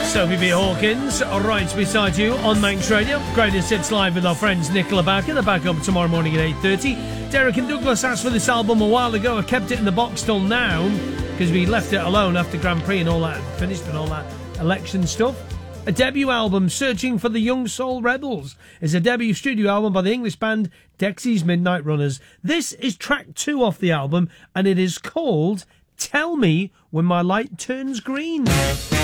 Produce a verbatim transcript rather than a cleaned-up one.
Sophie B. Hawkins, right beside you on Manx Radio. Greatest Hits live with our friends Nicola Barker. They're back up tomorrow morning at eight thirty. Derek and Douglas asked for this album a while ago. I kept it in the box till now because we left it alone after Grand Prix and all that, finished and all that election stuff. A debut album, Searching for the Young Soul Rebels, is a debut studio album by the English band Dexy's Midnight Runners. This is track two off the album, and it is called Tell Me When My Light Turns Green.